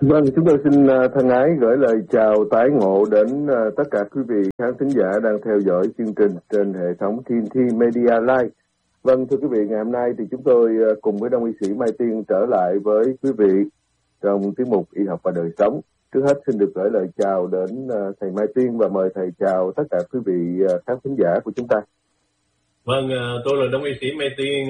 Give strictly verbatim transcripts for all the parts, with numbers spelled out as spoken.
Vâng, chúng tôi xin thân ái gửi lời chào tái ngộ đến tất cả quý vị khán thính giả đang theo dõi chương trình trên hệ thống tê en tê Media Live. Vâng, thưa quý vị, ngày hôm nay thì chúng tôi cùng với Đông y sĩ Mai Tiên trở lại với quý vị trong tiết mục Y học và đời sống. Trước hết xin được gửi lời chào đến thầy Mai Tiên và mời thầy chào tất cả quý vị khán thính giả của chúng ta. Vâng, tôi là Đông y sĩ Mai Tiên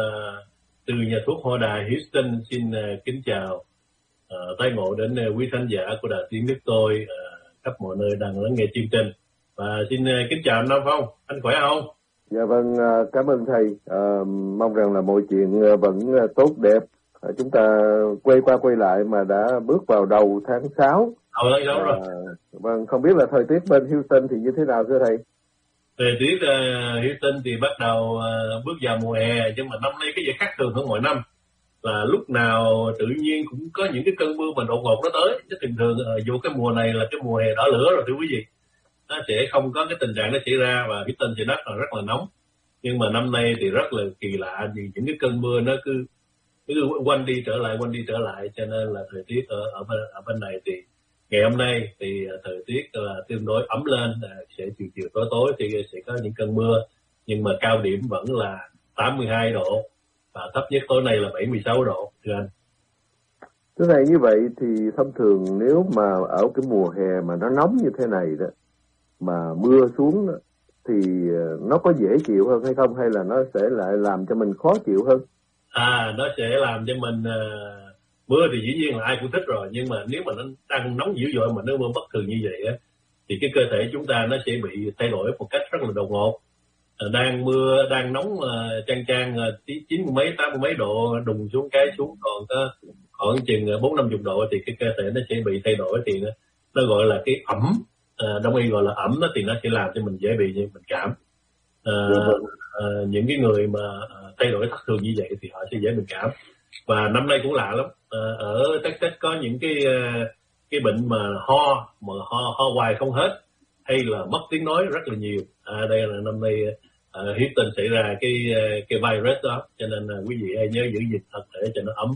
từ nhà thuốc Hoa Đà Houston, xin kính chào Uh, tái ngộ đến uh, quý khán giả của Đài Tiếng nước tôi uh, khắp mọi nơi đang lắng nghe chương trình. Và xin uh, kính chào anh Nam Phong, anh khỏe không? Dạ vâng, uh, cảm ơn thầy. Uh, mong rằng là mọi chuyện uh, vẫn uh, tốt đẹp. Uh, chúng ta quay qua quay lại mà đã bước vào đầu tháng sáu. Đầu tháng sáu rồi. Uh, vâng, không biết là thời tiết bên Houston thì như thế nào thưa thầy? Thời tiết uh, Houston thì bắt đầu uh, bước vào mùa hè, nhưng mà năm nay cái gì khác thường hơn mọi năm. Là lúc nào tự nhiên cũng có những cái cơn mưa mà đột ngột nó tới, chứ thường thường vô cái mùa này là cái mùa hè đỏ lửa rồi thưa quý vị, nó sẽ không có cái tình trạng nó xảy ra và cái tên sẽ đất là rất là nóng. Nhưng mà năm nay thì rất là kỳ lạ vì những cái cơn mưa nó cứ cứ quanh đi trở lại quanh đi trở lại, cho nên là thời tiết ở ở bên, ở bên này thì ngày hôm nay thì thời tiết là tương đối ấm lên, sẽ chiều chiều tối tối thì sẽ có những cơn mưa, nhưng mà cao điểm vẫn là tám mươi hai độ. Và thấp nhất tối nay là bảy mươi sáu độ, thưa anh. Thưa thầy, như vậy thì thông thường nếu mà ở cái mùa hè mà nó nóng như thế này đó, mà mưa xuống đó, thì nó có dễ chịu hơn hay không, hay là nó sẽ lại làm cho mình khó chịu hơn? À, nó sẽ làm cho mình uh, mưa thì dĩ nhiên là ai cũng thích rồi, nhưng mà nếu mà nó đang nóng dữ dội mà nó mưa bất thường như vậy á, thì cái cơ thể chúng ta nó sẽ bị thay đổi một cách rất là đột ngột. Đang mưa, đang nóng uh, chang chang uh, chín mươi mấy, tám mươi mấy độ, đùng xuống cái xuống còn có khoảng chừng bốn năm chục độ thì cái cơ thể nó sẽ bị thay đổi, thì nó, nó gọi là cái ẩm, uh, đông y gọi là ẩm đó, thì nó sẽ làm cho mình dễ bị bệnh cảm. Uh, uh, những cái người mà uh, thay đổi thất thường như vậy thì họ sẽ dễ bệnh cảm. Và năm nay cũng lạ lắm, uh, ở Texas có những cái uh, cái bệnh mà ho mà ho ho hoài không hết, hay là mất tiếng nói rất là nhiều. À, đây là năm nay uh, Houston xảy ra cái cái virus đó, cho nên là quý vị hãy nhớ giữ gìn thân thể cho nó ấm,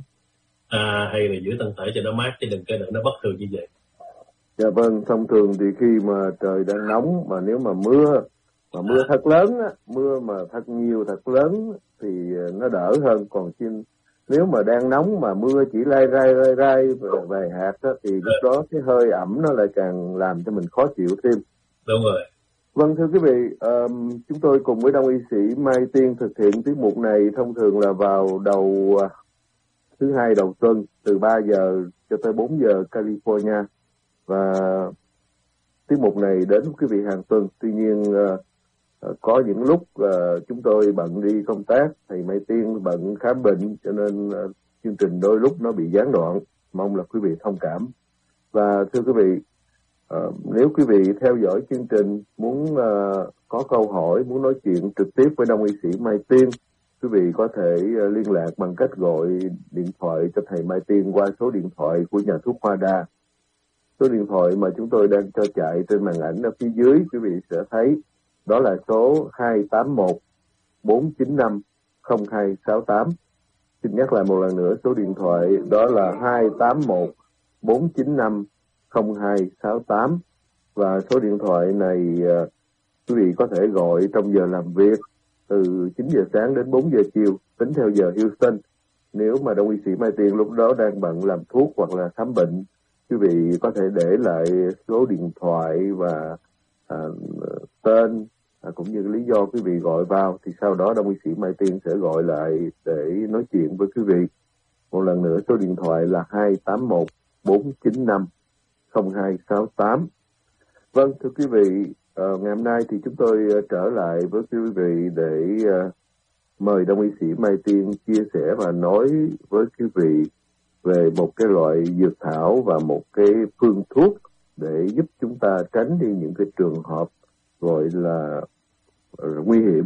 à, hay là giữ thân thể cho nó mát, chứ đừng có để nó bất thường như vậy. Dạ vâng, thông thường thì khi mà trời đang nóng mà nếu mà mưa mà mưa à. thật lớn á, mưa mà thật nhiều thật lớn thì nó đỡ hơn, còn xin nếu mà đang nóng mà mưa chỉ lai rai rai rai vài hạt đó, thì lúc đó cái hơi ẩm nó lại càng làm cho mình khó chịu thêm. Đúng rồi. Vâng, thưa quý vị, um, chúng tôi cùng với Đông y sĩ Mai Tiên thực hiện tiết mục này thông thường là vào đầu uh, thứ hai đầu tuần từ ba giờ cho tới bốn giờ California, và tiết mục này đến với quý vị hàng tuần. Tuy nhiên uh, uh, có những lúc uh, chúng tôi bận đi công tác, thầy Mai Tiên bận khám bệnh, cho nên uh, chương trình đôi lúc nó bị gián đoạn. Mong là quý vị thông cảm. Và thưa quý vị, Uh, nếu quý vị theo dõi chương trình muốn uh, có câu hỏi, muốn nói chuyện trực tiếp với Đông y sĩ Mai Tiên, quý vị có thể uh, liên lạc bằng cách gọi điện thoại cho thầy Mai Tiên qua số điện thoại của nhà thuốc Hoa Đà. Số điện thoại mà chúng tôi đang cho chạy trên màn ảnh ở phía dưới, quý vị sẽ thấy đó là số hai tám một bốn chín năm không hai sáu tám. Xin nhắc lại một lần nữa, số điện thoại đó là hai tám một bốn chín năm không hai sáu tám, và số điện thoại này uh, quý vị có thể gọi trong giờ làm việc từ chín giờ sáng đến bốn giờ chiều tính theo giờ Houston. Nếu mà Đông y sĩ Mai Tiên lúc đó đang bận làm thuốc hoặc là khám bệnh, quý vị có thể để lại số điện thoại và uh, tên uh, cũng như lý do quý vị gọi vào, thì sau đó Đông y sĩ Mai Tiên sẽ gọi lại để nói chuyện với quý vị. Một lần nữa, số điện thoại là hai tám một bốn chín năm không hai sáu tám. Vâng, thưa quý vị, uh, ngày hôm nay thì chúng tôi uh, trở lại với quý vị để uh, mời Đông y sĩ Mai Tiên chia sẻ và nói với quý vị về một cái loại dược thảo và một cái phương thuốc để giúp chúng ta tránh đi những cái trường hợp gọi là uh, nguy hiểm.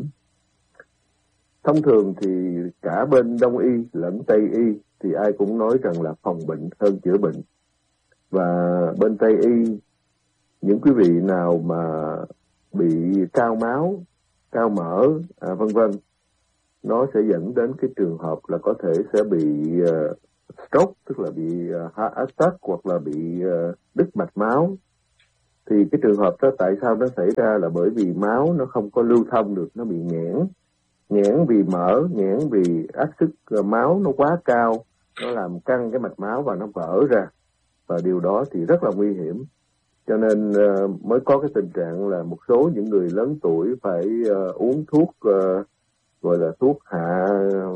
Thông thường thì cả bên Đông y lẫn Tây y thì ai cũng nói rằng là phòng bệnh hơn chữa bệnh. Và bên Tây y, những quý vị nào mà bị cao máu, cao mỡ, à, vân vân, nó sẽ dẫn đến cái trường hợp là có thể sẽ bị uh, stroke, tức là là bị uh, heart attack hoặc là bị uh, đứt mạch máu. Thì cái trường hợp đó tại sao nó xảy ra là bởi vì máu nó không có lưu thông được, nó bị nghẽn. Nghẽn vì mỡ, nghẽn vì áp suất máu nó quá cao, nó làm căng cái mạch máu và nó vỡ ra. Và điều đó thì rất là nguy hiểm. Cho nên uh, mới có cái tình trạng là một số những người lớn tuổi phải uh, uống thuốc uh, gọi là thuốc hạ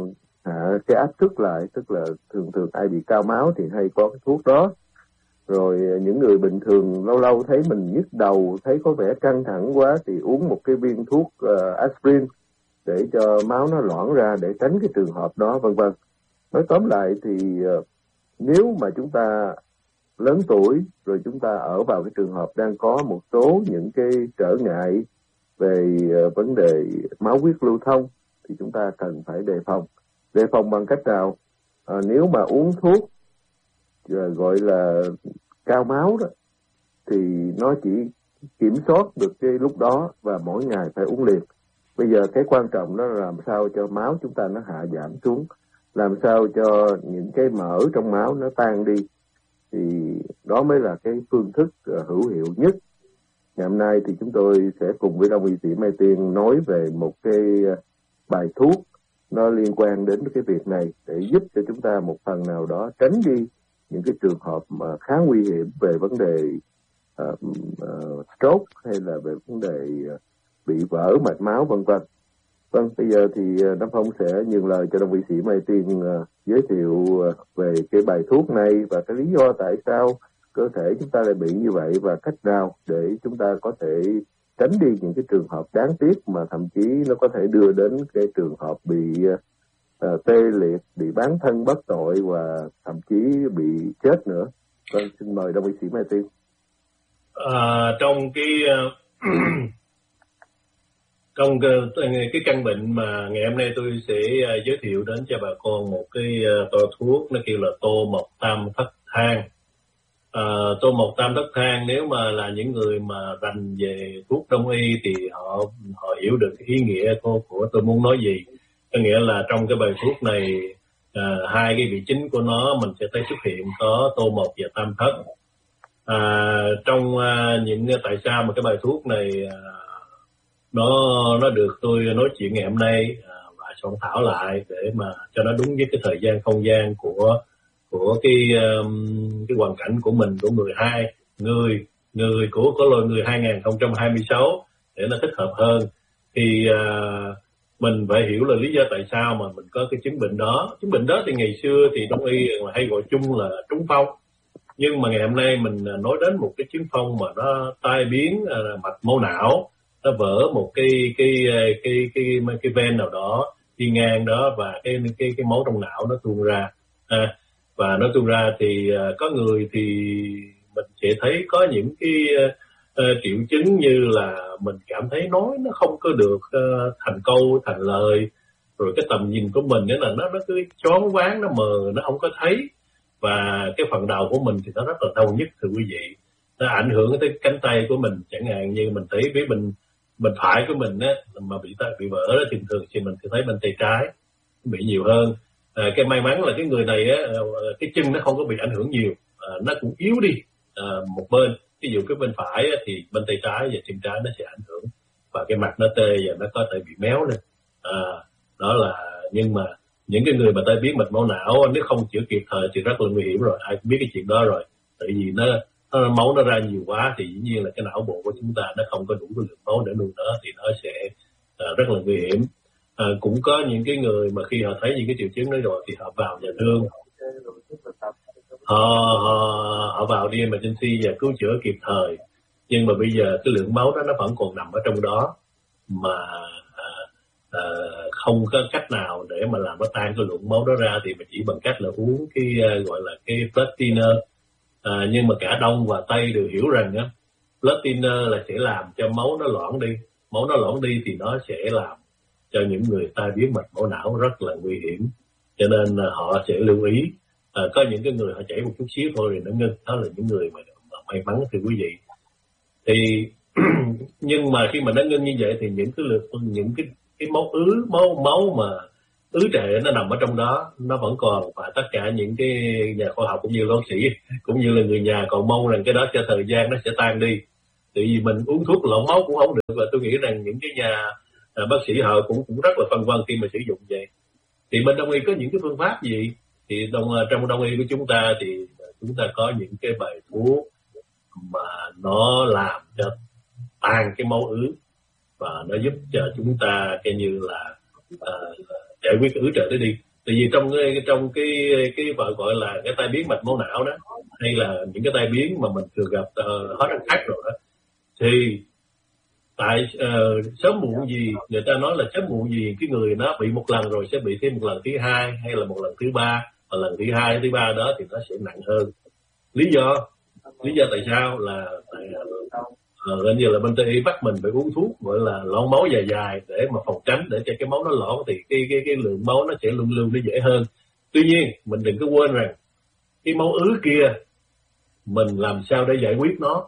hạ cái áp suất lại, tức là thường thường ai bị cao máu thì hay có cái thuốc đó. Rồi những người bình thường lâu lâu thấy mình nhức đầu, thấy có vẻ căng thẳng quá thì uống một cái viên thuốc uh, aspirin để cho máu nó loãng ra để tránh cái trường hợp đó, vân vân. Nói tóm lại thì uh, nếu mà chúng ta lớn tuổi rồi chúng ta ở vào cái trường hợp đang có một số những cái trở ngại về uh, vấn đề máu huyết lưu thông thì chúng ta cần phải đề phòng. Đề phòng bằng cách nào? À, nếu mà uống thuốc uh, gọi là cao máu đó thì nó chỉ kiểm soát được cái lúc đó và mỗi ngày phải uống liền. Bây giờ cái quan trọng đó là làm sao cho máu chúng ta nó hạ giảm xuống, làm sao cho những cái mỡ trong máu nó tan đi, thì đó mới là cái phương thức uh, hữu hiệu nhất. Ngày hôm nay thì chúng tôi sẽ cùng với Đông y sĩ Mai Tiên nói về một cái uh, bài thuốc nó liên quan đến cái việc này để giúp cho chúng ta một phần nào đó tránh đi những cái trường hợp mà khá nguy hiểm về vấn đề uh, uh, stroke hay là về vấn đề uh, bị vỡ mạch máu vân vân. Vâng, bây giờ thì uh, Đăng Phong sẽ nhường lời cho Đông y sĩ Mai Tiên uh, giới thiệu uh, về cái bài thuốc này và cái lý do tại sao cơ thể chúng ta lại bị như vậy và cách nào để chúng ta có thể tránh đi những cái trường hợp đáng tiếc mà thậm chí nó có thể đưa đến cái trường hợp bị uh, tê liệt, bị bán thân bất tội và thậm chí bị chết nữa. Vâng, xin mời Đông y sĩ Mai Tiên. À, trong cái uh, trong cái, cái căn bệnh mà ngày hôm nay tôi sẽ uh, giới thiệu đến cho bà con một cái uh, toa thuốc nó kêu là tô mộc tam thất thang. Uh, tô mộc tam thất thang nếu mà là những người mà rành về thuốc đông y thì họ họ hiểu được cái ý nghĩa của, của tôi muốn nói gì. Có nghĩa là trong cái bài thuốc này uh, hai cái vị chính của nó mình sẽ thấy xuất hiện có tô mộc và tam thất. Uh, trong uh, những tại sao mà cái bài thuốc này uh, nó nó được tôi nói chuyện ngày hôm nay uh, và soạn thảo lại để mà cho nó đúng với cái thời gian không gian của của cái um, cái hoàn cảnh của mình, của người hai người người của có loài người hai không hai sáu để nó thích hợp hơn. Thì uh, mình phải hiểu là lý do tại sao mà mình có cái chứng bệnh đó. Chứng bệnh đó thì ngày xưa thì đông y hay gọi chung là trúng phong, nhưng mà ngày hôm nay mình nói đến một cái chứng phong mà nó tai biến uh, mạch máu não, nó vỡ một cái cái cái cái cái, cái ven nào đó đi ngang đó và cái cái cái máu trong não nó tuôn ra. À, và nó tuôn ra thì uh, có người thì mình sẽ thấy có những cái uh, uh, triệu chứng như là mình cảm thấy nói nó không có được uh, thành câu thành lời, rồi cái tầm nhìn của mình là nó nó cứ choáng váng, nó mờ, nó không có thấy, và cái phần đầu của mình thì nó rất là đau nhức thưa quý vị, nó ảnh hưởng tới cánh tay của mình. Chẳng hạn như mình thấy với mình bên phải của mình á mà bị bị vỡ đó, thì thường thì mình sẽ thấy bên tay trái bị nhiều hơn. À, cái may mắn là cái người này á, cái chân nó không có bị ảnh hưởng nhiều, à, nó cũng yếu đi à, một bên. Ví dụ cái bên phải á, thì bên tay trái và chân trái nó sẽ ảnh hưởng và cái mặt nó tê và nó có thể bị méo lên. À, đó là nhưng mà những cái người mà tai biến mạch máu não nếu không chữa kịp thời thì rất là nguy hiểm rồi, ai cũng biết cái chuyện đó rồi. Tại vì nó, nó máu nó ra nhiều quá thì dĩ nhiên là cái não bộ của chúng ta nó không có đủ cái lượng máu để nuôi nó, thì nó sẽ à, rất là nguy hiểm. À, cũng có những cái người mà khi họ thấy những cái triệu chứng đó rồi thì họ vào nhà thương, họ, họ, họ vào đi emergency và cứu chữa kịp thời, nhưng mà bây giờ cái lượng máu đó nó vẫn còn nằm ở trong đó mà à, à, không có cách nào để mà làm nó tan cái lượng máu đó ra, thì mình chỉ bằng cách là uống cái uh, gọi là cái blood thinner. À, nhưng mà cả Đông và Tây đều hiểu rằng á, blood thinner là sẽ làm cho máu nó loãng đi, máu nó loãng đi thì nó sẽ làm cho những người tai biến mạch máu não rất là nguy hiểm, cho nên uh, họ sẽ lưu ý. À, có những cái người họ chảy một chút xíu thôi thì nó ngưng, đó là những người mà, mà may mắn thưa quý vị. Thì nhưng mà khi mà nó ngưng như vậy thì những cái lượt những cái cái máu ứ máu máu mà ứ trệ nó nằm ở trong đó, nó vẫn còn, và tất cả những cái nhà khoa học cũng như bác sĩ cũng như là người nhà còn mong rằng cái đó cho thời gian nó sẽ tan đi. Tại vì mình uống thuốc lộn máu cũng không được, và tôi nghĩ rằng những cái nhà à, bác sĩ họ cũng cũng rất là phân vân khi mà sử dụng vậy. Thì bên đông y có những cái phương pháp gì? Thì đồng, trong đông y của chúng ta thì chúng ta có những cái bài thuốc mà nó làm cho tan cái máu ứ, và nó giúp cho chúng ta coi như là uh, giải quyết cái ứ trệ đó đi. Tại vì trong cái trong cái cái gọi là cái tai biến mạch máu não đó, hay là những cái tai biến mà mình thường gặp uh, hết ăn khác rồi đó, thì tại uh, sớm muộn gì, người ta nói là sớm muộn gì cái người nó bị một lần rồi sẽ bị thêm một lần thứ hai, hay là một lần thứ ba, và lần thứ hai thứ ba đó thì nó sẽ nặng hơn. Lý do lý do tại sao là tại uh, gần như là bên Tây y bắt mình phải uống thuốc gọi là loãng máu dài dài để mà phòng tránh, để cho cái máu nó loãng thì cái cái cái lượng máu nó sẽ luôn luôn nó dễ hơn. Tuy nhiên mình đừng có quên rằng cái máu ứ kia mình làm sao để giải quyết nó.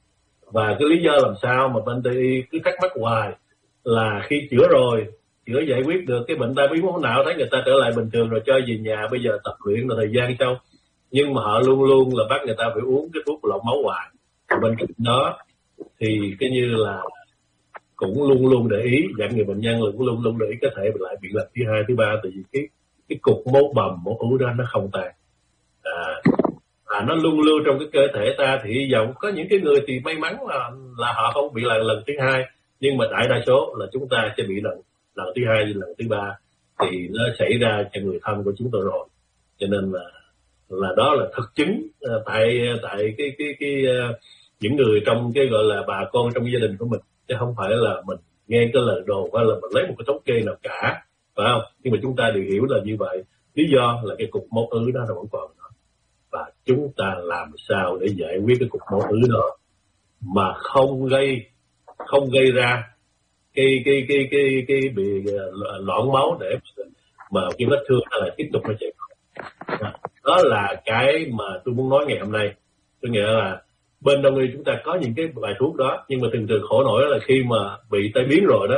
Và cái lý do làm sao mà bên Tây y cứ thắc mắc hoài là khi chữa rồi, chữa giải quyết được cái bệnh tai biến máu não, thấy người ta trở lại bình thường rồi cho về nhà, bây giờ tập luyện là thời gian sau, nhưng mà họ luôn luôn là bắt người ta phải uống cái thuốc loãng máu hoài. Bên cạnh đó thì cái như là cũng luôn luôn để ý, dặn người bệnh nhân là cũng luôn luôn để ý có thể lại bị lần thứ hai thứ ba, tại vì cái cái cục máu bầm máu ứ đó nó không tan, à, à nó luôn luôn trong cái cơ thể ta. Thì hy vọng có những cái người thì may mắn là là họ không bị lần lần thứ hai, nhưng mà đại đa số là chúng ta sẽ bị lần lần thứ hai lần thứ ba, thì nó xảy ra cho người thân của chúng tôi rồi. Cho nên là là đó là thực chứng uh, tại tại cái cái cái uh, những người trong cái gọi là bà con trong gia đình của mình, chứ không phải là mình nghe cái lời đồn hay là mình lấy một cái thống kê nào cả, phải không? Nhưng mà chúng ta đều hiểu là như vậy. Lý do là cái cục máu ứ đó nó vẫn còn đó, và chúng ta làm sao để giải quyết cái cục máu ứ đó mà không gây không gây ra cái cái cái cái cái bị loãng máu để mà cái vết thương là tiếp tục nó chảy. Đó là cái mà tôi muốn nói ngày hôm nay. Tôi nghĩa là bên đông y chúng ta có những cái bài thuốc đó, nhưng mà thường thường khổ nổi là khi mà bị tai biến rồi đó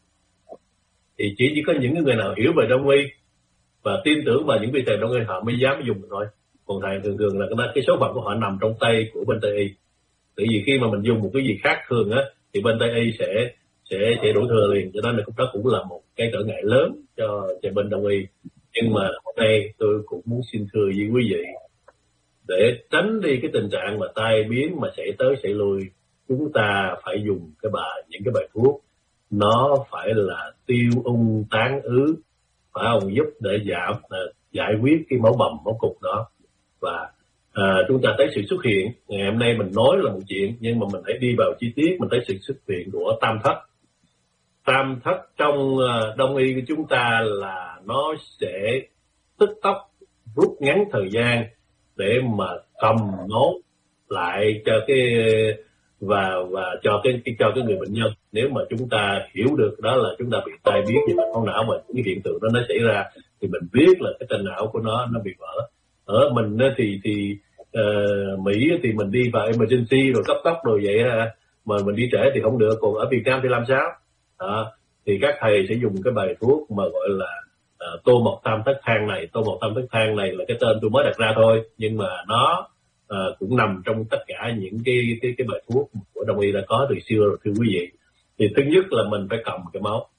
thì chỉ chỉ có những người nào hiểu về đông y và tin tưởng vào những vị thầy đông y họ mới dám dùng thôi. Còn thầy thường thường là cái số phận của họ nằm trong tay của bên Tây y. Tại vì khi mà mình dùng một cái gì khác thường á thì bên Tây y sẽ sẽ sẽ đổ thừa liền, cho nên là đó cũng là một cái trở ngại lớn cho cho bên đông y. Nhưng mà hôm nay tôi cũng muốn xin thưa với quý vị, để tránh đi cái tình trạng mà tai biến mà xảy tới xảy lui, chúng ta phải dùng cái bài những cái bài thuốc nó phải là tiêu ung tán ứ, phải không, giúp để giảm uh, giải quyết cái máu bầm máu cục đó. Và uh, chúng ta thấy sự xuất hiện ngày hôm nay mình nói là một chuyện, nhưng mà mình hãy đi vào chi tiết, mình thấy sự xuất hiện của tam thất. Tam thất trong uh, đông y của chúng ta là nó sẽ tức tốc rút ngắn thời gian để mà cầm máu lại cho cái và và cho cái, cái cho cái người bệnh nhân. Nếu mà chúng ta hiểu được đó là chúng ta bị tai biến về mạch máu não, mà những hiện tượng đó nó xảy ra thì mình biết là cái tên não của nó nó bị vỡ. Ở mình thì thì uh, Mỹ thì mình đi vào emergency rồi cấp tốc rồi vậy ha, mà mình đi trễ thì không được. Còn ở Việt Nam thì làm sao? À, thì các thầy sẽ dùng cái bài thuốc mà gọi là uh, tô mộc tam thất thang này. Tô mộc tam thất thang này là cái tên tôi mới đặt ra thôi, nhưng mà nó uh, cũng nằm trong tất cả những cái cái cái bài thuốc của đông y đã có từ xưa rồi thưa quý vị. Thì thứ nhất là mình phải cầm cái máu,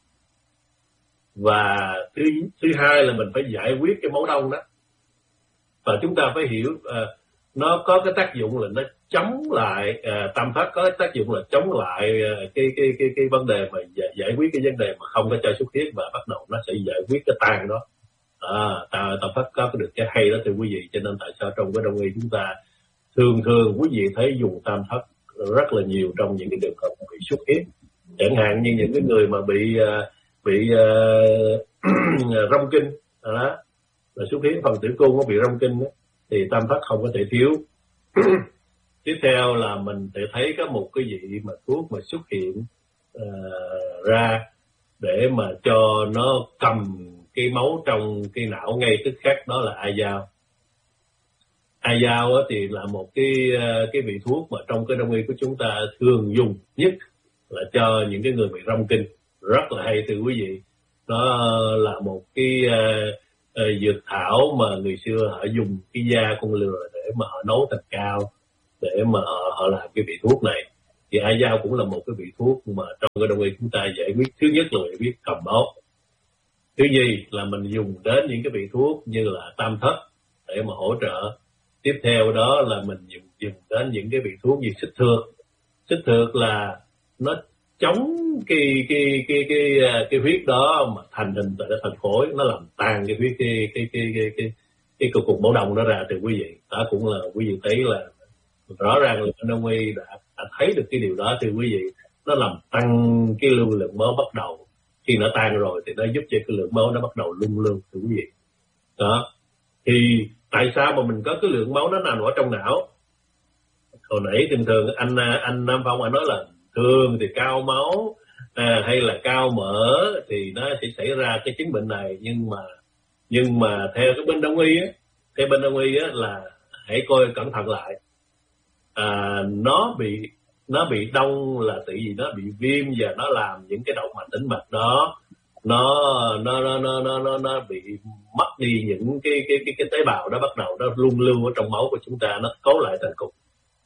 và thứ thứ hai là mình phải giải quyết cái máu đông đó. Và chúng ta phải hiểu uh, nó có cái tác dụng là nó chống lại uh, tam thất có cái tác dụng là chống lại uh, cái cái cái cái vấn đề mà giải, giải quyết cái vấn đề mà không có cho xuất huyết, và bắt đầu nó sẽ giải quyết cái tan đó. À, tam, tam thất có được cái hay đó thưa quý vị. Cho nên tại sao trong cái đông y chúng ta thường thường quý vị thấy dùng tam thất rất là nhiều trong những cái trường hợp bị xuất huyết, chẳng hạn như những cái người mà bị uh, bị uh, rong kinh đó, là xuất huyết phần tử cung nó bị rong kinh đó, thì tam thất không có thể thiếu. Tiếp theo là mình sẽ thấy có một cái vị mà thuốc mà xuất hiện uh, ra để mà cho nó cầm cái máu trong cái não ngay tức khắc, đó là a dao. A dao thì là một cái cái vị thuốc mà trong cái đông y của chúng ta thường dùng nhất là cho những cái người bị rong kinh, rất là hay thưa quý vị. nó là một cái uh, uh, dược thảo mà người xưa họ dùng cái da con lừa để mà họ nấu thành cao, để mà họ, họ làm cái vị thuốc này. Thì ai dao cũng là một cái vị thuốc mà trong cái đông y chúng ta giải quyết. Thứ nhất là giải quyết cầm máu, thứ nhì là mình dùng đến những cái vị thuốc như là tam thất để mà hỗ trợ. Tiếp theo đó là mình dùng, dùng đến những cái vị thuốc như xích thược. Xích thược là nó chống cái cái cái cái cái, cái huyết đó mà thành hình tại thành khối, nó làm tan cái huyết cái cái cái cái cái cái cục cục máu đông đó ra. Từ quý vị đó cũng là quý vị thấy là rõ ràng là đông y đã, đã thấy được cái điều đó. Từ quý vị, nó làm tăng cái lưu lượng máu bắt đầu. Khi nó tan rồi thì nó giúp cho cái lượng máu nó bắt đầu lung lung. Từ quý vị đó, thì tại sao mà mình có cái lượng máu nó nằm ở trong não? Hồi nãy thường thường anh anh Nam Phong anh nói là thường thì cao máu à, hay là cao mỡ thì nó sẽ xảy ra cái chứng bệnh này. Nhưng mà nhưng mà theo cái bên đông y á, theo bên đông y á là hãy coi cẩn thận lại. À, nó bị nó bị đông là tại vì nó bị viêm và nó làm những cái động mạch tĩnh mạch đó nó nó nó nó nó nó, nó bị mất đi những cái cái cái cái tế bào đó, bắt đầu nó luân lưu ở trong máu của chúng ta, nó cấu lại thành cục.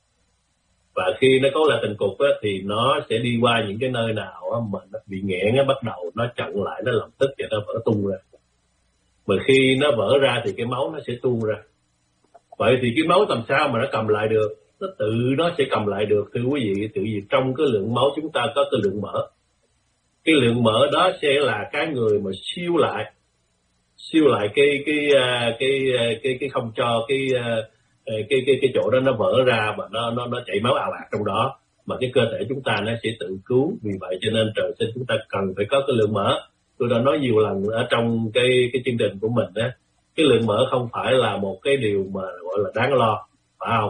Và khi nó cấu lại thành cục á, thì nó sẽ đi qua những cái nơi nào á, mà nó bị nghẽn á, bắt đầu nó chặn lại, nó làm tức và nó vỡ tung ra. Mà khi nó vỡ ra thì cái máu nó sẽ tuôn ra. Vậy thì cái máu làm sao mà nó cầm lại được? Nó tự nó sẽ cầm lại được, thưa quý vị. Tự vì trong cái lượng máu chúng ta có cái lượng mỡ. Cái lượng mỡ đó sẽ là cái người mà siêu lại siêu lại cái cái cái cái cái, cái không cho cái cái cái cái chỗ đó nó vỡ ra và nó nó nó chảy máu ào ạt trong đó, mà cái cơ thể chúng ta nó sẽ tự cứu. Vì vậy cho nên trời sinh chúng ta cần phải có cái lượng mỡ. Tôi đã nói nhiều lần ở trong cái cái chương trình của mình đó, cái lượng mỡ không phải là một cái điều mà gọi là đáng lo, phải không,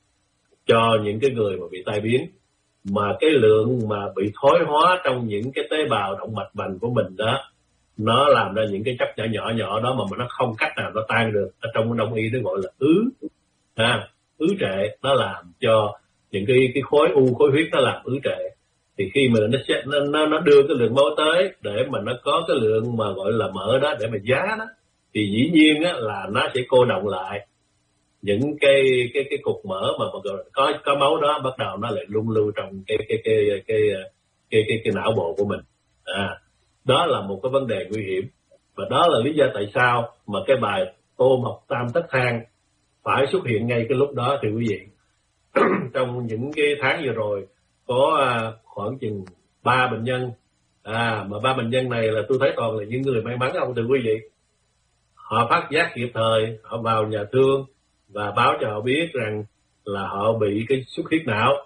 cho những cái người mà bị tai biến, mà cái lượng mà bị thoái hóa trong những cái tế bào động mạch vành của mình đó, nó làm ra những cái chất nhỏ nhỏ nhỏ đó mà nó không cách nào nó tan được. Ở trong đông y nó gọi là ứ à, ứ trệ. Nó làm cho những cái cái khối u, khối huyết nó làm ứ trệ. Thì khi mà nó sẽ nó nó đưa cái lượng máu tới để mà nó có cái lượng mà gọi là mỡ đó để mà giá đó, thì dĩ nhiên á là nó sẽ cô đọng lại những cái cái cái cục mỡ mà có có máu đó, bắt đầu nó lại lung lưu trong cái cái cái cái cái cái, cái, cái não bộ của mình. À, đó là một cái vấn đề nguy hiểm, và đó là lý do tại sao mà cái bài Tô Mộc Tam Thất Thang phải xuất hiện ngay cái lúc đó. Thì quý vị, trong những cái tháng vừa rồi có khoảng chừng ba bệnh nhân, à mà ba bệnh nhân này là tôi thấy toàn là những người may mắn không, thưa quý vị. Họ phát giác kịp thời, họ vào nhà thương và báo cho họ biết rằng là họ bị cái xuất huyết não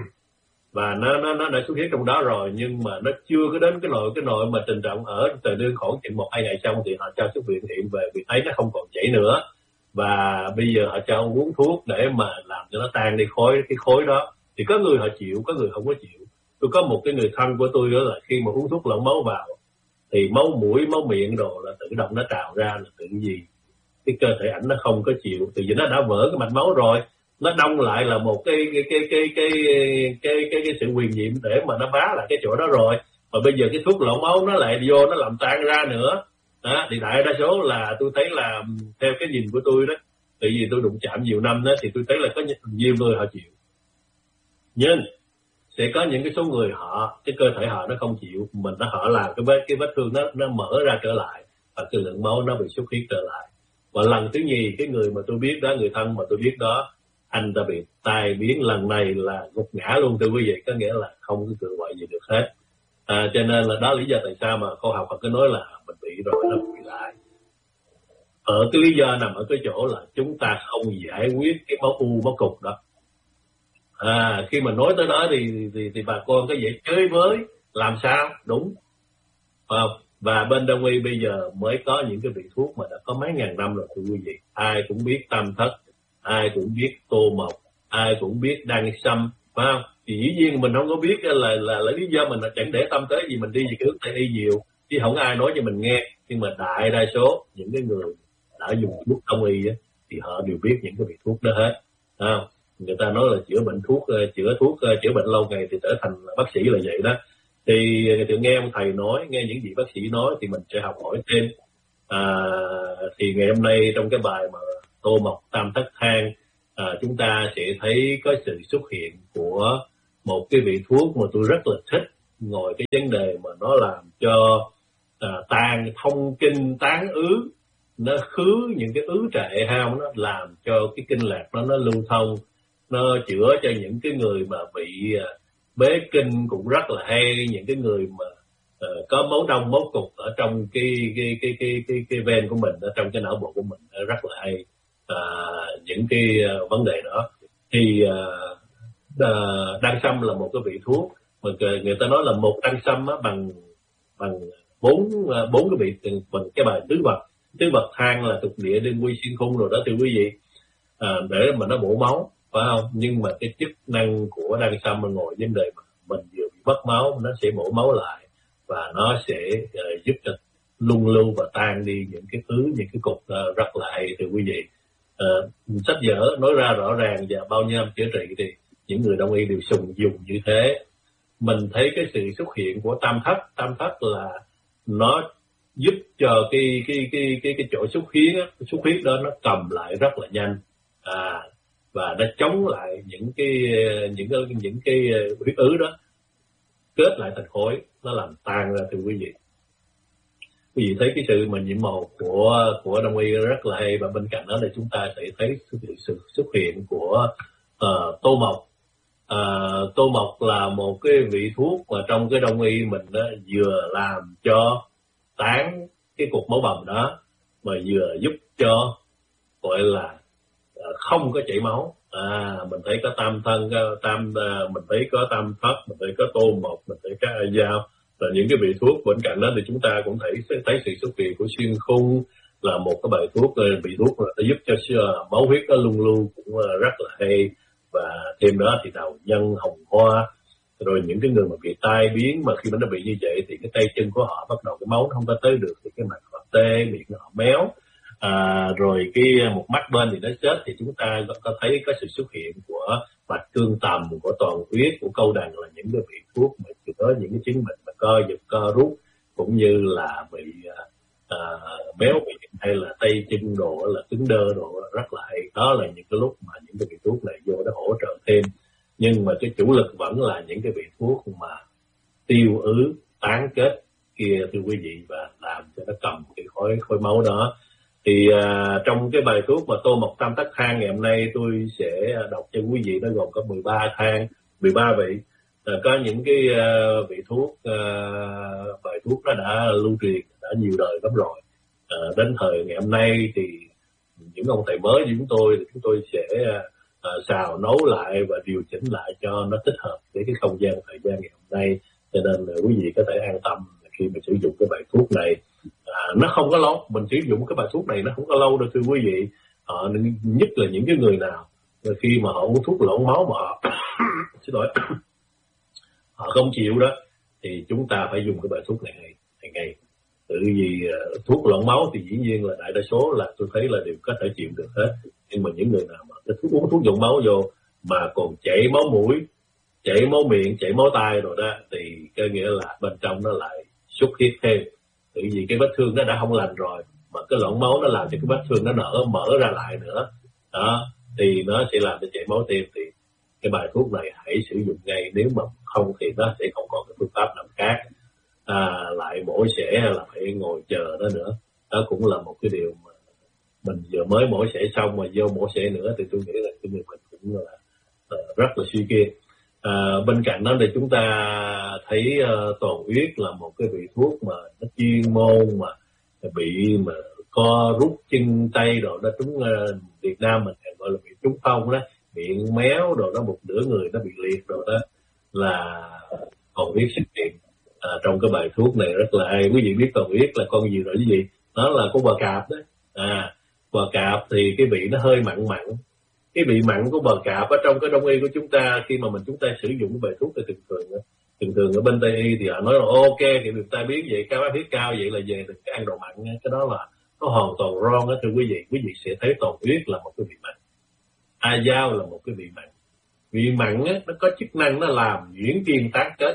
và nó nó nó đã xuất huyết trong đó rồi, nhưng mà nó chưa có đến cái nội cái nội mà trình trọng ở từ đơn khoảng chừng một hai ngày xong thì họ cho xuất viện hiện về vì thấy nó không còn chảy nữa, và bây giờ họ cho uống thuốc để mà làm cho nó tan đi khối cái khối đó. Thì có người họ chịu, có người không có chịu. Tôi có một cái người thân của tôi đó là khi mà uống thuốc lỏng máu vào thì máu mũi, máu miệng đồ là tự động nó trào ra, là tự gì cái cơ thể ảnh nó không có chịu, từ vì nó đã vỡ cái mạch máu rồi, nó đông lại là một cái cái cái cái cái cái cái, cái sự quyền nhiệm để mà nó bá lại cái chỗ đó rồi, mà bây giờ cái thuốc lỏng máu nó lại vô nó làm tan ra nữa đó. Thì đại đa số là tôi thấy là theo cái nhìn của tôi đó, tại vì tôi đụng chạm nhiều năm đó, thì tôi thấy là có nhiều người họ chịu, nhưng sẽ có những cái số người họ cái cơ thể họ nó không chịu, mình nó họ làm cái vết cái vết thương nó nó mở ra trở lại và cái lượng máu nó bị xuất huyết trở lại. Và lần thứ nhì, cái người mà tôi biết đó, người thân mà tôi biết đó, anh ta bị tai biến lần này là gục ngã luôn, thưa quý vị, có nghĩa là không có cự gọi gì được hết. À, cho nên là đó lý do tại sao mà khoa học họ cứ nói là mình bị rồi nó bị lại. Ở cái lý do nằm ở cái chỗ là chúng ta không giải quyết cái máu u, máu cục đó. À, khi mà nói tới đó thì thì, thì bà con có dễ chơi với làm sao đúng không? Và bên đông y bây giờ mới có những cái vị thuốc mà đã có mấy ngàn năm rồi, thưa quý vị. Ai cũng biết tam thất, ai cũng biết tô mộc, ai cũng biết đan sâm, phải không? Thì dĩ nhiên mình không có biết là là, là, là lý do mình là chẳng để tâm tới gì, mình đi về cái hướng Tây y nhiều chứ không ai nói cho mình nghe. Nhưng mà đại đa số những cái người đã dùng thuốc đông y á, thì họ đều biết những cái vị thuốc đó hết, không? Người ta nói là chữa bệnh thuốc chữa thuốc chữa bệnh lâu ngày thì trở thành bác sĩ là vậy đó. Thì tôi nghe ông thầy nói, nghe những gì bác sĩ nói thì mình sẽ học hỏi thêm. À, thì ngày hôm nay trong cái bài mà Tô Mộc Tam Thất Thang, à, chúng ta sẽ thấy có sự xuất hiện của một cái vị thuốc mà tôi rất là thích, ngồi cái vấn đề mà nó làm cho à, tan thông kinh tán ứ, nó khứ những cái ứ trệ hao, nó làm cho cái kinh lạc nó nó lưu thông, nó chữa cho những cái người mà bị à, bế kinh cũng rất là hay, những cái người mà uh, có máu đông máu cục ở trong cái cái cái cái cái, cái ven của mình, ở trong cái não bộ của mình rất là hay. Uh, những cái uh, vấn đề đó thì uh, uh, đăng sâm là một cái vị thuốc mà người ta nói là một đăng sâm á, bằng bằng bốn uh, bốn cái vị bằng cái bài tứ vật tứ vật thang là tục địa đương quy xuyên khung rồi đó thưa quý vị, uh, để mà nó bổ máu, phải không? Nhưng mà cái chức năng của đăng sâm mà ngồi vấn đề mà mình vừa bị mất máu, nó sẽ bổ máu lại và nó sẽ uh, giúp cho lung lưu và tan đi những cái thứ, những cái cục uh, rất là hay thưa quý vị. Uh, sách vở nói ra rõ ràng và bao nhiêu năm chữa trị thì những người đông y đều sùng dùng như thế. Mình thấy cái sự xuất hiện của tam thất, tam thất là nó giúp cho cái cái cái cái cái chỗ xuất huyết á, cái xuất huyết đó nó cầm lại rất là nhanh, à, và nó chống lại những cái những cái những cái huyết ứ đó kết lại thành khối, nó làm tan ra thưa quý vị. Quý vị thấy cái sự mà nhiễm màu của của đông y rất là hay, và bên cạnh đó là chúng ta sẽ thấy sự, sự xuất hiện của uh, Tô Mộc. Uh, Tô Mộc là một cái vị thuốc mà trong cái đông y mình đó vừa làm cho tán cái cục máu bầm đó, mà vừa giúp cho gọi là uh, không có chảy máu. À, mình thấy có tam thân, có tam uh, mình thấy có tam thất, mình thấy có Tô Mộc, mình thấy có A Dao, là những cái vị thuốc. Bên cạnh đó thì chúng ta cũng thấy thấy sự xuất hiện của xuyên khung, là một cái bài thuốc vị thuốc là giúp cho máu huyết nó lung lưu cũng rất là hay. Và thêm đó thì đầu nhân hồng hoa, rồi những cái người mà bị tai biến mà khi mà nó bị như vậy thì cái tay chân của họ bắt đầu cái máu nó không có tới được, thì cái mặt họ tê, miệng họ méo, à, rồi cái một mắt bên thì nó chết, thì chúng ta có thấy có sự xuất hiện của bạch cương tầm, của toàn huyết, của câu đằng, là những cái vị thuốc mà chữa những cái chứng bệnh mà co giật co rút cũng như là bị à, béo miệng hay là tay chân đồ, là cứng đơ đồ, rất là hay. Đó là những cái lúc mà những cái vị thuốc này vô để hỗ trợ thêm, nhưng mà cái chủ lực vẫn là những cái vị thuốc mà tiêu ứ tán kết kia thưa quý vị, và làm cho nó cầm cái khối khối máu đó. Thì à, trong cái bài thuốc mà Tô Mộc Tam Thất Thang ngày hôm nay tôi sẽ đọc cho quý vị, nó gồm có mười ba thang, mười ba vị. À, có những cái uh, vị thuốc, uh, bài thuốc nó đã lưu truyền đã nhiều đời lắm rồi. À, đến thời ngày hôm nay thì những ông thầy mới như chúng tôi thì chúng tôi sẽ uh, xào nấu lại và điều chỉnh lại cho nó thích hợp với cái không gian thời gian ngày hôm nay. Cho nên là quý vị có thể an tâm khi mà sử dụng cái bài thuốc này. À, nó không có lâu, mình sử dụng cái bài thuốc này nó không có lâu đâu thưa quý vị. À, nhất là những cái người nào khi mà họ uống thuốc loãng máu mà họ xin lỗi họ không chịu đó, thì chúng ta phải dùng cái bài thuốc này hàng ngày. Tự vì uh, thuốc loãng máu thì dĩ nhiên là đại đa số là tôi thấy là đều có thể chịu được hết, nhưng mà những người nào mà cái thuốc uống thuốc loãng máu vô mà còn chảy máu mũi, chảy máu miệng, chảy máu tai rồi đó, thì cái nghĩa là bên trong nó lại xuất huyết thêm. Tự vì cái vết thương nó đã không lành rồi, mà cái loãng máu nó làm cho cái vết thương nó nở mở ra lại nữa đó, thì nó sẽ làm cho chảy máu thêm. Thì cái bài thuốc này hãy sử dụng ngay, nếu mà không thì nó sẽ không còn cái phương pháp nào khác. À, lại mổ xẻ hay là phải ngồi chờ đó nữa, đó cũng là một cái điều mà mình vừa mới mổ xẻ xong mà vô mổ xẻ nữa thì tôi nghĩ là cái người mình cũng là uh, rất là suy kiệt. À, bên cạnh đó thì chúng ta thấy uh, toàn huyết là một cái vị thuốc mà nó chuyên môn mà bị mà co rút chân tay rồi đó, chúng uh, Việt Nam mình gọi là bị trúng phong đó, miệng méo rồi đó, một nửa người nó bị liệt rồi đó, là toàn huyết xuất hiện. À, trong cái bài thuốc này rất là hay. Quý vị biết toàn huyết là con gì rồi quý vị? Nó là con bò cạp đó. À, bò cạp thì cái vị nó hơi mặn mặn. Cái vị mặn của bò cạp ở trong cái đông y của chúng ta, khi mà mình chúng ta sử dụng cái bài thuốc này thường thường thường thường ở bên Tây y thì họ nói là ok, thì người ta biết vậy, cao áp huyết cao vậy là về đừng ăn đồ mặn. Cái đó là nó hoàn toàn wrong đó thưa quý vị. Quý vị sẽ thấy toàn huyết là một cái vị mặn, A Dao là một cái vị mặn. Vị mặn á, nó có chức năng nó làm nhuyễn kiên tán kết.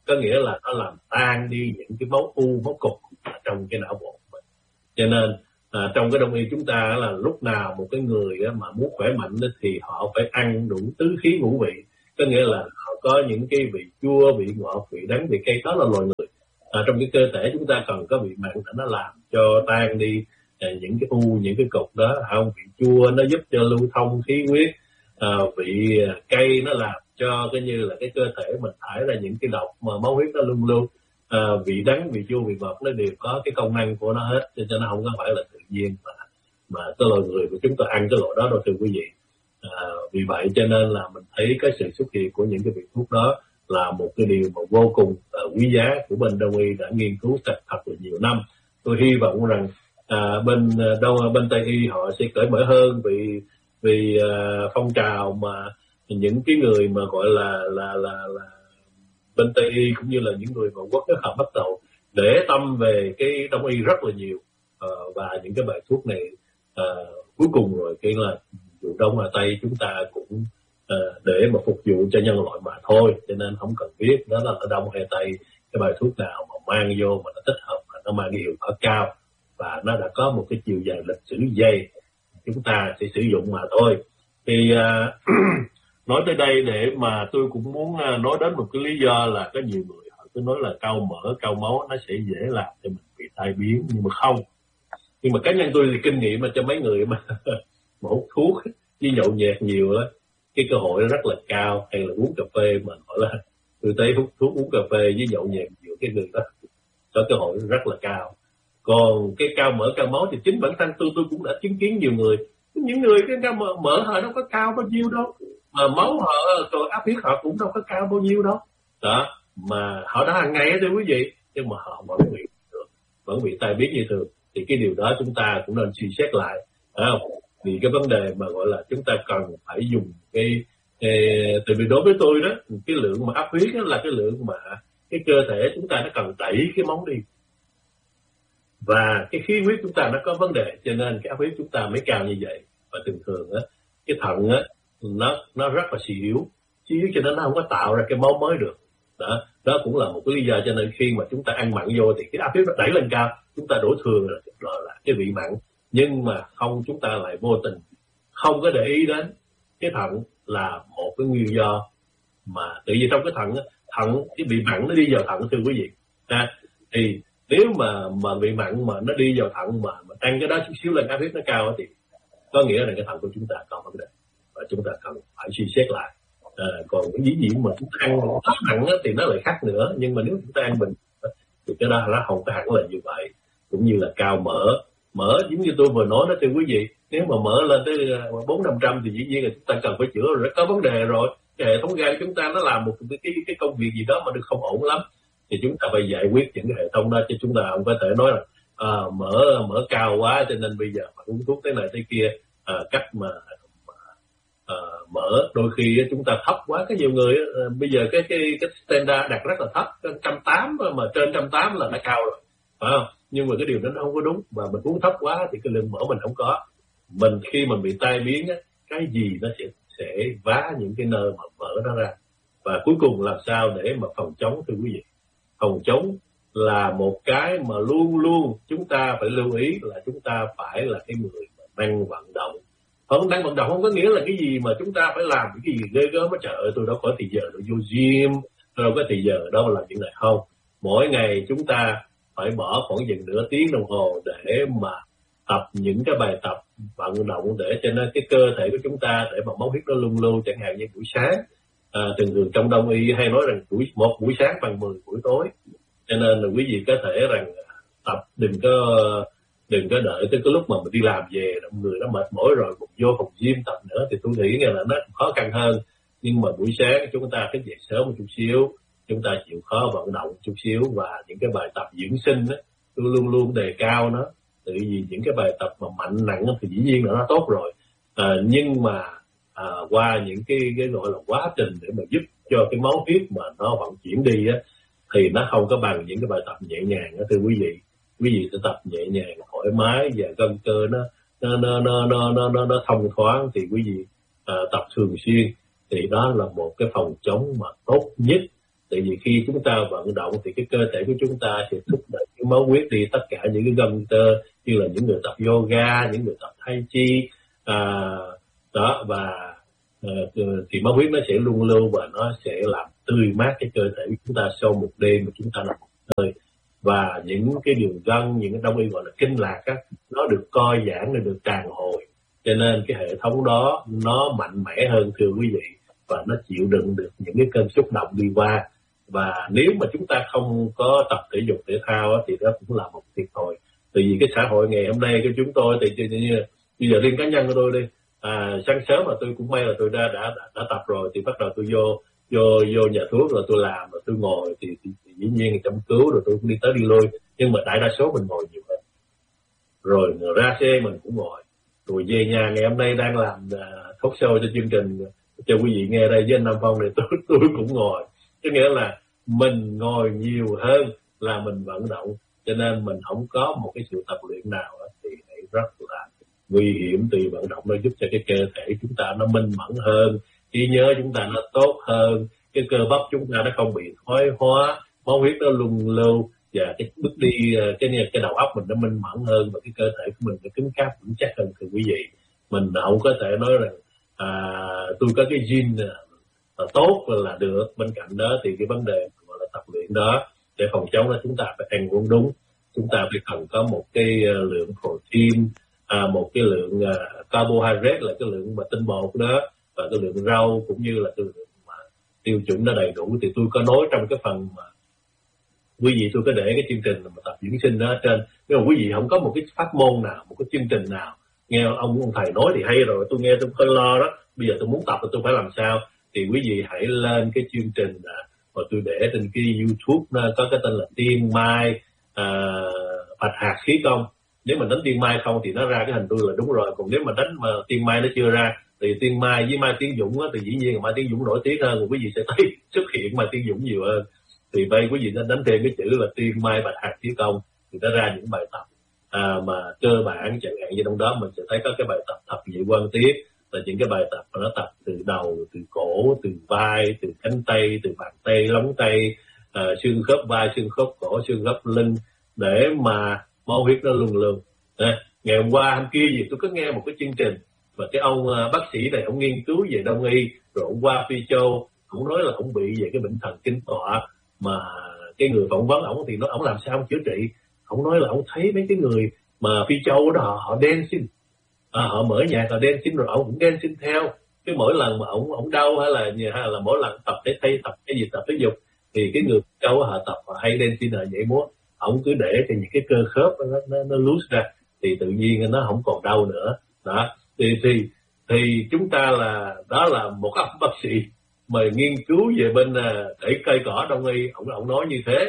có nghĩa là nó làm tan đi những cái máu u, máu cục trong cái não bộ của mình. Cho nên à, trong cái đông y chúng ta là lúc nào một cái người mà muốn khỏe mạnh thì họ phải ăn đủ tứ khí ngũ vị, có nghĩa là họ có những cái vị chua, vị ngọt, vị đắng, vị cay. Đó là loài người. À, trong cái cơ thể chúng ta cần có vị mặn để nó làm cho tan đi à, những cái u, những cái cục đó. Không, vị chua nó giúp cho lưu thông khí huyết, à, vị cay nó làm cho cái như là cái cơ thể mình thải ra những cái độc mà máu huyết nó luôn luôn. À, vị đắng, vị chua, vị ngọt nó đều có cái công năng của nó hết, cho nó không có phải là tự nhiên mà mà cái loài người của chúng ta ăn cái loại đó đâu thưa quý vị. À, vì vậy cho nên là mình thấy cái sự xuất hiện của những cái vị thuốc đó là một cái điều mà vô cùng uh, quý giá của bên Đông y đã nghiên cứu thật thật là nhiều năm. Tôi hy vọng rằng à, bên đông bên Tây y họ sẽ cởi mở hơn vì vì uh, phong trào mà những cái người mà gọi là là là là bên Tây y cũng như là những người ngoại quốc đó họ bắt đầu để tâm về cái Đông y rất là nhiều, uh, và những cái bài thuốc này uh, cuối cùng rồi cái là dù Đông hay Tây chúng ta cũng uh, để mà phục vụ cho nhân loại mà thôi, cho nên không cần biết đó là ở Đông hay Tây, cái bài thuốc nào mà mang vô mà nó thích hợp, mà nó mang cái hiệu quả cao và nó đã có một cái chiều dài lịch sử dày, chúng ta sẽ sử dụng mà thôi. Thì uh, nói tới đây để mà tôi cũng muốn uh, nói đến một cái lý do là có nhiều người họ cứ nói là cao mỡ, cao máu nó sẽ dễ làm cho mình bị tai biến, nhưng mà không. Nhưng mà cá nhân tôi thì kinh nghiệm mà cho mấy người mà mà hút thuốc với nhậu nhẹt nhiều đó, cái cơ hội nó rất là cao. Hay là uống cà phê mà gọi là tôi thấy hút thuốc, uống cà phê với nhậu nhẹt nhiều, cái người đó có cơ hội rất là cao. Còn cái cao mỡ, cao máu thì chính bản thân tôi tôi cũng đã chứng kiến nhiều người, những người cái cao mỡ, mỡ họ đâu có cao bao nhiêu đâu, mà máu họ rồi áp huyết họ cũng đâu có cao bao nhiêu đâu đó, mà họ đã hàng ngày đó thưa quý vị, nhưng mà họ vẫn bị vẫn bị tai biến như thường. Thì cái điều đó chúng ta cũng nên suy xét lại, phải không? Vì cái vấn đề mà gọi là chúng ta cần phải dùng cái, cái tại vì đối với tôi đó, cái lượng mà áp huyết đó là cái lượng mà cái cơ thể chúng ta nó cần đẩy cái máu đi, và cái khí huyết chúng ta nó có vấn đề, cho nên cái áp huyết chúng ta mới cao như vậy. Và thường thường á, cái thận á nó nó rất là suy yếu, suy yếu cho nên nó không có tạo ra cái máu mới được. Đó, đó cũng là một cái lý do cho nên khi mà chúng ta ăn mặn vô thì cái áp huyết nó đẩy lên cao, chúng ta đổ thừa là, là, là cái vị mặn, nhưng mà không, chúng ta lại vô tình không có để ý đến cái thận là một cái nguyên do. Mà tự vì trong cái thận thận cái vị mặn nó đi vào thận thưa quý vị, à, thì nếu mà mà vị mặn mà nó đi vào thận mà, mà tăng cái đó chút xíu lên áp huyết nó cao thì có nghĩa là cái thận của chúng ta có vấn đề và chúng ta cần phải suy xét lại. À, còn cái dĩ nhiên mà chúng ta ăn quá mặn thì nó lại khác nữa, nhưng mà nếu chúng ta ăn bình thì cái đó nó không có hẳn là như vậy. Cũng như là cao mỡ, mỡ giống như tôi vừa nói đó thưa quý vị, nếu mà mỡ lên tới bốn năm trăm thì dĩ nhiên là chúng ta cần phải chữa rồi, có vấn đề rồi. Cái hệ thống gan chúng ta nó làm một cái cái, cái công việc gì đó mà được không ổn lắm, thì chúng ta phải giải quyết những cái hệ thống đó, chứ chúng ta không có thể nói là à, mỡ mỡ cao quá cho nên bây giờ mà uống thuốc thế này thế kia. À, cách mà à, mỡ đôi khi chúng ta thấp quá, có nhiều người à, bây giờ cái cái cái standard đặt rất là thấp, một trăm tám mươi mà trên một trăm tám mươi là đã cao rồi, phải không? Nhưng mà cái điều đó nó không có đúng, và mình uống thấp quá thì cái lượng mỡ mình không có. Mình khi mình bị tai biến á, cái gì nó sẽ sẽ vá những cái nơi mà mỡ nó ra. Và cuối cùng làm sao để mà phòng chống thưa quý vị? Phòng chống là một cái mà luôn luôn chúng ta phải lưu ý, là chúng ta phải là cái người mà năng vận động. Không, năng vận động không có nghĩa là cái gì mà chúng ta phải làm cái gì ghê gớm á, trời ơi tôi đâu có thì giờ đâu vô gym, tôi đâu có thì giờ đâu làm chuyện này. Không, mỗi ngày chúng ta phải bỏ khoảng chừng nửa tiếng đồng hồ để mà tập những cái bài tập vận động để cho nên cái cơ thể của chúng ta, để mà máu huyết nó luôn luôn, chẳng hạn như buổi sáng. À, thường thường trong Đông y hay nói rằng buổi một buổi sáng bằng mười buổi tối, cho nên là quý vị có thể rằng tập đừng có đừng có đợi tới cái lúc mà mình đi làm về người nó mệt mỏi rồi một vô phòng gym tập nữa, thì tôi nghĩ là nó khó khăn hơn. Nhưng mà buổi sáng chúng ta thức dậy sớm một chút xíu, chúng ta chịu khó vận động một chút xíu, và những cái bài tập dưỡng sinh đó, tôi luôn luôn đề cao nó. Tự vì những cái bài tập mà mạnh nặng thì dĩ nhiên là nó tốt rồi, à, nhưng mà à, qua những cái, cái gọi là quá trình để mà giúp cho cái máu huyết mà nó vận chuyển đi á, thì nó không có bằng những cái bài tập nhẹ nhàng đó thưa quý vị. Quý vị sẽ tập nhẹ nhàng, thoải mái và gân cơ nó nó nó nó nó nó, nó, nó thông thoáng, thì quý vị à, tập thường xuyên, thì đó là một cái phòng chống mà tốt nhất Tại vì khi chúng ta vận động thì cái cơ thể của chúng ta sẽ thúc đẩy cái máu huyết đi tất cả những cái gân tơ, như là những người tập yoga, những người tập tai chi à, đó, và à, thì máu huyết nó sẽ luôn lưu và nó sẽ làm tươi mát cái cơ thể của chúng ta sau một đêm mà chúng ta nằm hơi. Và những cái đường gân, những cái đông y gọi là kinh lạc á, nó được co giãn, nó được tràn hồi, cho nên cái hệ thống đó nó mạnh mẽ hơn thưa quý vị, và nó chịu đựng được những cái cơn xúc động đi qua. Và nếu mà chúng ta không có tập thể dục thể thao á, thì đó cũng là một thiệt thòi. Tại vì cái xã hội ngày hôm nay của chúng tôi thì như bây giờ riêng cá nhân của tôi đi, à, sáng sớm mà tôi cũng may là tôi đã đã đã, đã tập rồi, thì bắt đầu tôi vô vô vô nhà thuốc rồi tôi làm rồi tôi ngồi thì, thì, thì dĩ nhiên chăm cứu rồi tôi cũng đi tới đi lui, nhưng mà đại đa số mình ngồi nhiều hơn. Rồi ra xe mình cũng ngồi, rồi về nhà ngày hôm nay đang làm uh, talk show cho chương trình cho quý vị nghe đây với anh Nam Phong này, tôi tôi cũng ngồi. Có nghĩa là mình ngồi nhiều hơn là mình vận động, cho nên mình không có một cái sự tập luyện nào thì rất là nguy hiểm. Từ vận động nó giúp cho cái cơ thể chúng ta nó minh mẫn hơn, trí nhớ chúng ta nó tốt hơn, cái cơ bắp chúng ta nó không bị thoái hóa, máu huyết nó luân lưu, và cái bước đi cái cái đầu óc mình nó minh mẫn hơn, và cái cơ thể của mình nó cứng cáp vững chắc hơn. Thưa quý vị, mình không có thể nói rằng à, tôi có cái gene là tốt là được. Bên cạnh đó thì cái vấn đề gọi là tập luyện đó để phòng chống là chúng ta phải ăn uống đúng, chúng ta phải cần có một cái lượng protein, à, một cái lượng uh, carbohydrate là cái lượng mà tinh bột đó, và cái lượng rau cũng như là cái lượng mà tiêu chuẩn nó đầy đủ. Thì tôi có nói trong cái phần mà quý vị tôi có để cái chương trình mà tập dưỡng sinh đó ở trên. Nhưng mà quý vị không có một cái pháp môn nào, một cái chương trình nào, nghe ông ông thầy nói thì hay rồi, tôi nghe tôi hơi lo đó, bây giờ tôi muốn tập thì tôi phải làm sao? Thì quý vị hãy lên cái chương trình à, mà tôi để trên cái YouTube nó có cái tên là Tiên Mai à, Bạch Hạt Khí Công. Nếu mình đánh Tiên Mai không thì nó ra cái hình tôi là đúng rồi, còn nếu mà đánh mà Tiên Mai nó chưa ra thì Tiên Mai với Mai Tiến Dũng á, thì dĩ nhiên là Mai Tiến Dũng nổi tiếng hơn, quý vị sẽ thấy xuất hiện Mai Tiến Dũng nhiều hơn. Thì bây quý vị nên đánh thêm cái chữ là Tiên Mai Bạch Hạt Khí Công thì nó ra những bài tập à, mà cơ bản, chẳng hạn như trong đó mình sẽ thấy có cái bài tập thập nhị quan tiết, là những cái bài tập mà nó tập từ đầu, từ cổ, từ vai, từ cánh tay, từ bàn tay, lóng tay, à, xương khớp vai, xương khớp cổ, xương khớp lưng, để mà máu huyết nó luân lưu. À, ngày hôm qua hôm kia gì tôi có nghe một cái chương trình mà cái ông uh, bác sĩ này ông nghiên cứu về đông y, rồi ông qua Phi Châu, ông nói là ông bị về cái bệnh thần kinh tọa, mà cái người phỏng vấn ổng thì nói ổng làm sao ông chữa trị. Ông nói là ông thấy mấy cái người mà Phi Châu đó họ, họ dancing, à, họ mở nhạc họ dancing rồi ông cũng dancing theo. Cái mỗi lần mà ổng ổng đau hay là hay là mỗi lần tập thể thay tập cái gì tập thể dục thì cái người Phi Châu họ tập họ hay dancing họ nhảy múa, ổng cứ để cho những cái cơ khớp nó nó, nó loose ra thì tự nhiên nó không còn đau nữa đó. Thì thì thì chúng ta là đó là một ông bác sĩ mà nghiên cứu về bên thể cây cỏ đông y, ổng ổng nói như thế.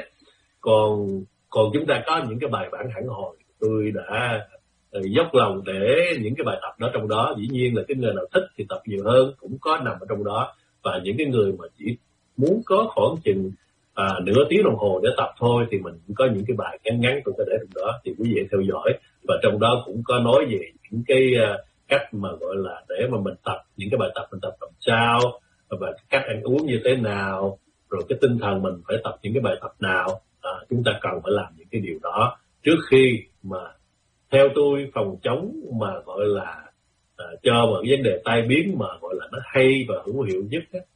Còn còn chúng ta có những cái bài bản hẳn hồi, tôi đã dốc lòng để những cái bài tập đó trong đó. Dĩ nhiên là cái người nào thích thì tập nhiều hơn cũng có nằm ở trong đó, và những cái người mà chỉ muốn có khoảng chừng à, nửa tiếng đồng hồ để tập thôi thì mình cũng có những cái bài ngắn ngắn tôi có để trong đó, thì quý vị theo dõi. Và trong đó cũng có nói về những cái uh, cách mà gọi là để mà mình tập những cái bài tập mình tập làm sao, và cách ăn uống như thế nào, rồi cái tinh thần mình phải tập những cái bài tập nào. À, chúng ta cần phải làm những cái điều đó trước khi mà theo tôi phòng chống mà gọi là à, cho một vấn đề tai biến mà gọi là nó hay và hữu hiệu nhất á,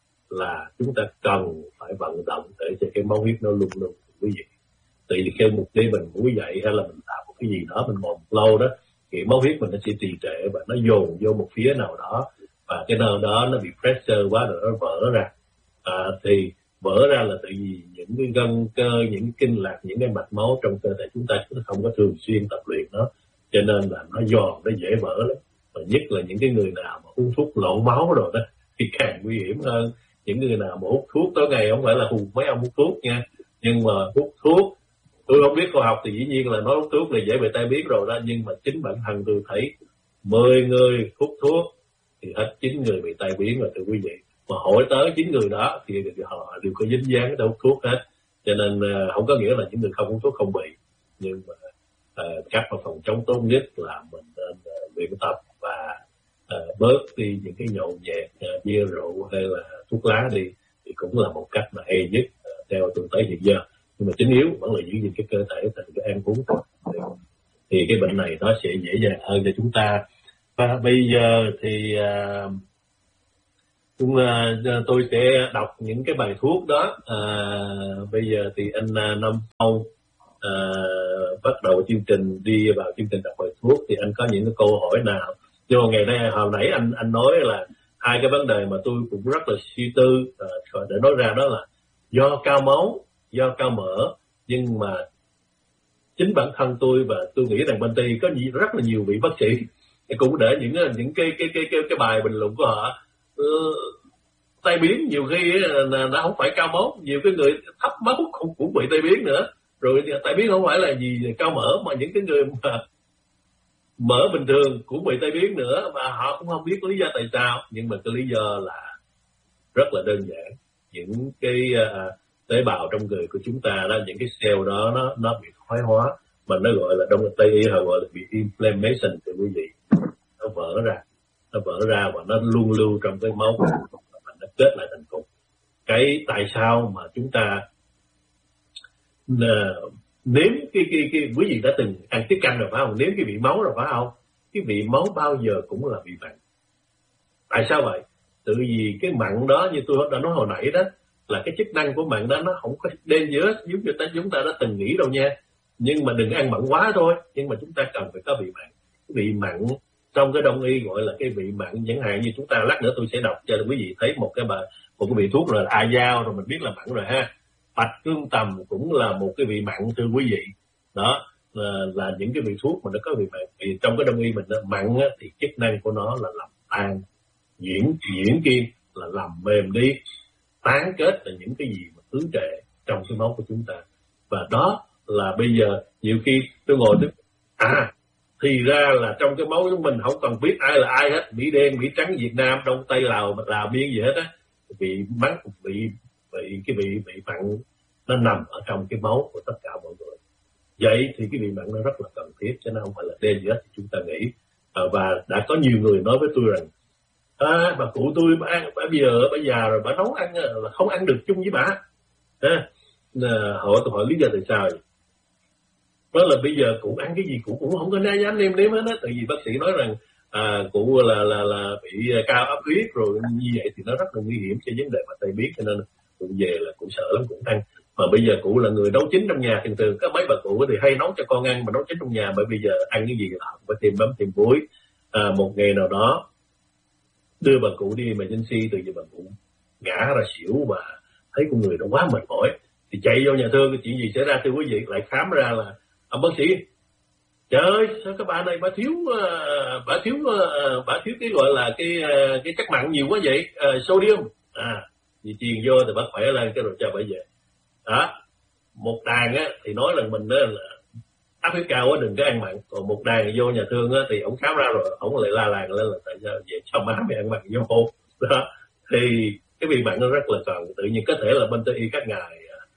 là chúng ta cần phải vận động để cho cái máu huyết nó luôn luôn quý vị. Tại vì khi một đêm mình ngủ dậy hay là mình làm một cái gì đó mình ngồi một lâu đó thì máu huyết mình nó sẽ trì trệ và nó dồn vô một phía nào đó, và cái nơi đó nó bị pressure quá rồi nó vỡ ra. À, thì vỡ ra là tại vì những cái gân cơ, những kinh lạc, những cái mạch máu trong cơ thể chúng ta chúng ta không có thường xuyên tập luyện nó, cho nên là nó giòn, nó dễ vỡ lắm. Và nhất là những cái người nào mà uống thuốc lộ máu rồi đó thì càng nguy hiểm hơn. Những người nào mà hút thuốc tối ngày, không phải là hù mấy ông hút thuốc nha, nhưng mà hút thuốc, tôi không biết khoa học thì dĩ nhiên là nói hút thuốc là dễ bị tai biến rồi đó, nhưng mà chính bản thân tôi thấy mười người hút thuốc thì hết chín người bị tai biến rồi thưa quý vị. Mà hỏi tới chín người đó thì họ đều có dính dáng tới hút thuốc hết, cho nên uh, không có nghĩa là những người không hút thuốc không bị. Nhưng mà uh, cách mà phòng chống tốt nhất là mình nên uh, luyện tập và uh, bớt đi những cái nhậu nhẹt, uh, bia rượu hay là thuốc lá đi, thì cũng là một cách mà hay nhất uh, theo tôi thấy hiện giờ. Nhưng mà chính yếu vẫn là giữ gìn cái cơ thể thành cái ăn uống tốt, thì cái bệnh này nó sẽ dễ dàng hơn cho chúng ta. Và bây giờ thì uh, cũng, uh, tôi sẽ đọc những cái bài thuốc đó. Uh, bây giờ thì anh uh, Năm Phong uh, bắt đầu chương trình, đi vào chương trình đọc bài thuốc, thì anh có những cái câu hỏi nào? Nhưng mà ngày nay hồi nãy anh anh nói là hai cái vấn đề mà tôi cũng rất là suy tư uh, để nói ra, đó là do cao máu, do cao mỡ. Nhưng mà chính bản thân tôi và tôi nghĩ rằng bên Tây có rất là nhiều vị bác sĩ cũng để những những cái cái cái cái, cái bài bình luận của họ uh, tai biến nhiều khi là nó không phải cao máu, nhiều cái người thấp máu cũng cũng bị tai biến nữa. Rồi tai biến không phải là gì cao mỡ, mà những cái người mà mỡ bình thường cũng bị tai biến nữa, mà họ cũng không biết lý do tại sao. Nhưng mà cái lý do là rất là đơn giản, những cái uh, tế bào trong người của chúng ta đó, những cái cell đó nó nó bị thoái hóa, mà nó gọi là, trong Tây y họ gọi là bị inflammation, thì quý vị, nó vỡ ra, nó vỡ ra và nó luôn lưu trong cái máu của chúng ta, và nó kết lại thành cục. Cái tại sao mà chúng ta uh, nếm cái cái cái quý vị đã từng ăn tiết canh rồi phải không? Nếm cái vị máu rồi phải không? Cái vị máu bao giờ cũng là vị mặn. Tại sao vậy? Tự vì cái mặn đó, như tôi đã nói hồi nãy đó, là cái chức năng của mặn đó nó không có dangerous giống như ta chúng ta đã từng nghĩ đâu nha. Nhưng mà đừng ăn mặn quá thôi. Nhưng mà chúng ta cần phải có vị mặn. Cái vị mặn trong cái đông y gọi là cái vị mặn, chẳng hạn như chúng ta lát nữa tôi sẽ đọc cho quý vị thấy một cái bài, một cái vị thuốc là a dao, rồi mình biết là mặn rồi ha. Bạch cương tầm cũng là một cái vị mặn thưa quý vị. Đó là, là những cái vị thuốc mà nó có vị mặn. Vì trong cái đông y mình đó, mặn á, thì chức năng của nó là làm tan, diễn diễn kim là làm mềm đi, tán kết là những cái gì mà ứ trệ trong cái máu của chúng ta. Và đó là bây giờ nhiều khi tôi ngồi tôi à thì ra là trong cái máu của mình không cần biết ai là ai hết, Mỹ đen, Mỹ trắng, Việt Nam, Đông Tây, Lào, Lào Miên gì hết á, bị mắc bị bị cái bị bị mặn nó nằm ở trong cái máu của tất cả mọi người. Vậy thì cái vị mặn nó rất là cần thiết, chứ nó không phải là đen gì hết chúng ta nghĩ. À, và đã có nhiều người nói với tôi rằng à, bà cụ tôi bà ăn, bà bây giờ bà già rồi, bà nấu ăn là không ăn được chung với bà. À, hỏi tôi hỏi lý do tại sao vậy? Đó là bây giờ cụ ăn cái gì cụ cũng không có dám nêm nếm hết á, tại vì bác sĩ nói rằng à, cụ là là là bị cao áp huyết rồi, như vậy thì nó rất là nguy hiểm cho vấn đề mà tai biến, cho nên cụ về là cụ sợ lắm, cũng ăn. Mà bây giờ cụ là người nấu chín trong nhà, thường thường có mấy bà cụ thì hay nấu cho con ăn, mà nấu chín trong nhà, bởi bây giờ ăn cái gì là phải thêm bấm thêm muối. À, một ngày nào đó đưa bà cụ đi emergency, từ giờ bà cụ ngã ra xỉu và thấy con người đã quá mệt mỏi, thì chạy vô nhà thương, cái chuyện gì xảy ra thưa quý vị? Lại khám ra là ông bác sĩ, trời ơi sao cái bà này bà thiếu bà thiếu bà thiếu cái gọi là cái cái chất mặn nhiều quá vậy, uh, sodium. À thì truyền vô thì bác khỏe lên cái rồi cho bà về. Đó, một đàn á thì nói là mình đó là áp huyết cao quá đừng có ăn mặn, còn một đàn vô nhà thương á thì ổng khám ra rồi ổng lại la làng lên là tại sao vậy cho má mày ăn mặn vô. Đó thì cái vị mặn nó rất là cần. Tự nhiên có thể là bên Tây y các ngài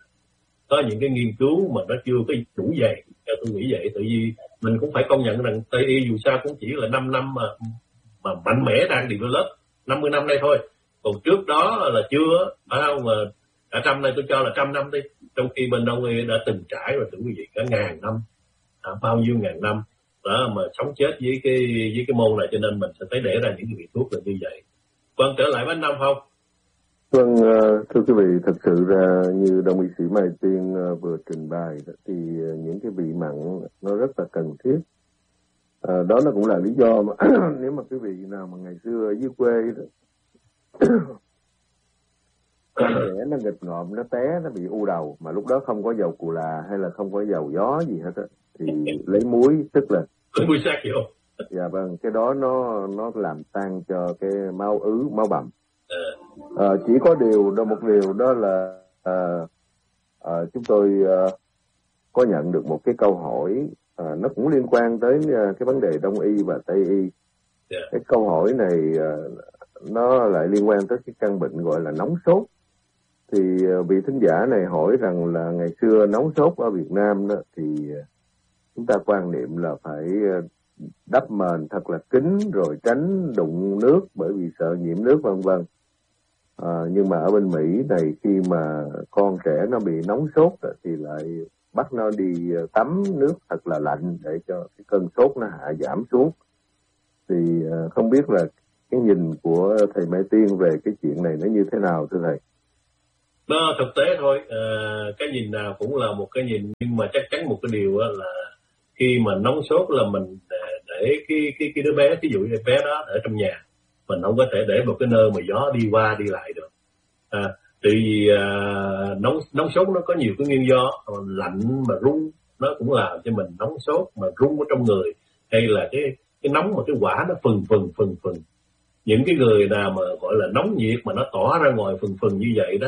có những cái nghiên cứu mà nó chưa có đủ dày, tôi nghĩ vậy. Tự vì mình cũng phải công nhận rằng Tây y dù sao cũng chỉ là năm năm mà mà mạnh mẽ đang develop, năm mươi năm đây thôi, còn trước đó là chưa, phải không? Mà cả trăm này tôi cho là trăm năm đi, trong khi bên Đông y đã từng trải rồi, thưa quý vị, cả ngàn năm, à, bao nhiêu ngàn năm đó mà sống chết với cái với cái môn này, cho nên mình sẽ thấy để ra những cái vị thuốc là như vậy. Vâng, trở lại với anh Năm Phong. Vâng, thưa quý vị, thật sự ra như đồng y sĩ Mai Tiên vừa trình bày thì những cái vị mặn nó rất là cần thiết. À, đó nó cũng là lý do mà nếu mà quý vị nào mà ngày xưa ở dưới quê đó con trẻ nó nghịch ngợm, nó té, nó bị u đầu, mà lúc đó không có dầu cù là hay là không có dầu gió gì hết á, thì lấy muối tức là lấy muối sát vô. Dạ vâng, cái đó nó nó làm tan cho cái máu ứ, máu bầm. À, chỉ có điều đó, một điều đó là à, à, chúng tôi à, có nhận được một cái câu hỏi, à, nó cũng liên quan tới à, cái vấn đề Đông y và Tây y. Yeah. Cái câu hỏi này à, nó lại liên quan tới cái căn bệnh gọi là nóng sốt. Thì à, vị thính giả này hỏi rằng là ngày xưa nóng sốt ở Việt Nam đó, thì à, chúng ta quan niệm là phải à, đắp mền thật là kín rồi tránh đụng nước bởi vì sợ nhiễm nước vân vân. À, nhưng mà ở bên Mỹ này khi mà con trẻ nó bị nóng sốt thì lại bắt nó đi tắm nước thật là lạnh để cho cái cơn sốt nó hạ giảm xuống. Thì uh, không biết là cái nhìn của thầy Mai Tiên về cái chuyện này nó như thế nào thưa thầy? Nó thực tế thôi, à, cái nhìn nào cũng là một cái nhìn, nhưng mà chắc chắn một cái điều là khi mà nóng sốt là mình để, để cái cái cái đứa bé, ví dụ như bé đó ở trong nhà, mình không có thể để một cái nơi mà gió đi qua đi lại được. À, tại vì à, nóng nóng sốt nó có nhiều cái nguyên do, lạnh mà run nó cũng làm cho mình nóng sốt, mà run ở trong người, hay là cái cái nóng mà cái quả nó phừng phừng phừng phừng. Những cái người nào mà gọi là nóng nhiệt mà nó tỏa ra ngoài phừng phừng như vậy đó